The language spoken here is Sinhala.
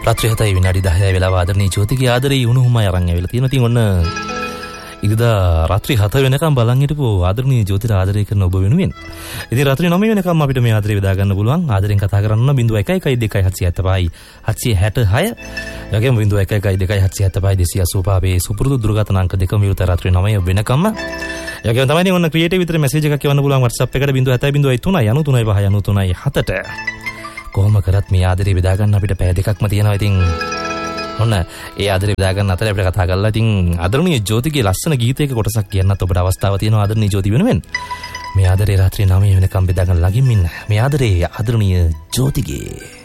රාත්‍රී 7යි විනාඩි 10යි වෙලාව ආදරණීය ජෝතිගේ ආදරේ උණුහුමයි අරන් ඇවිල්ලා තියෙනවා. ඉතින් ඔන්න ඉරිදා රාත්‍රී 7 වෙනකම් බලන් හිටපු ආදරණීය ජෝතිට ආදරය කරන ඔබ වෙනුවෙන්. ඉතින් රාත්‍රී 9 වෙනකම් අපිට මේ ආදරේ බෙදා ගන්න පුළුවන්. ආදරෙන් කතා කරන්න 0112 775 775. යකෙම 0112 775 285 සුපුරුදු දුරකථන අංක දෙකම විතර රාත්‍රී 9 වෙනකම්. යකෙම තමයි ඔන්න ක්‍රියේටිව් විතර මැසේජ් එකක් යවන්න පුළුවන් WhatsApp එකට 070 කොහොම කරත් මේ ආදරේ බෙදා ගන්න අපිට පැය දෙකක්ම තියෙනවා. ඉතින් ඔන්න ඒ ආදරේ බෙදා ගන්න අතරේ අපිට කතා කරලා ඉතින් ආදරණීය ජෝතිගේ ලස්සන ගීතයක කොටසක් කියන්නත් ඔබට අවස්ථාව තියෙනවා ආදරණීය ජෝති වෙනුවෙන්. මේ ආදරේ රාත්‍රී 9 වෙනකම් බෙදා ගන්න ළඟින් ඉන්න. මේ ආදරේ ආදරණීය ජෝතිගේ